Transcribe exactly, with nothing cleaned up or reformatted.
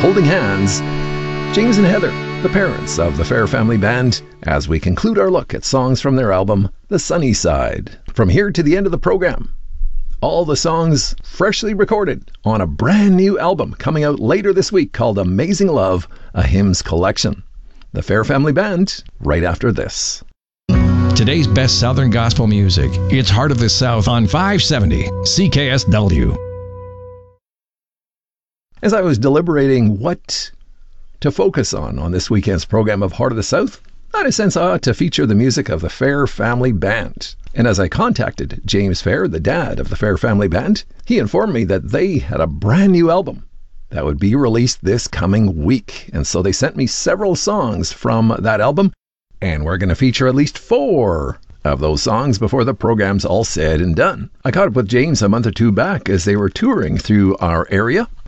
holding hands. James and Heather, the parents of the Fair Family Band, as we conclude our look at songs from their album, The Sunny Side. From here to the end of the program, all the songs freshly recorded on a brand new album coming out later this week called Amazing Love, a Hymns Collection. The Fair Family Band, right after this. Today's best Southern gospel music. It's Heart of the South on five seventy C K S W. As I was deliberating what to focus on on this weekend's program of Heart of the South, I had a sense I ought to feature the music of the Fair Family Band. And as I contacted James Fair, the dad of the Fair Family Band, he informed me that they had a brand new album that would be released this coming week. And so they sent me several songs from that album, and we're going to feature at least four of those songs before the program's all said and done. I caught up with James a month or two back as they were touring through our area,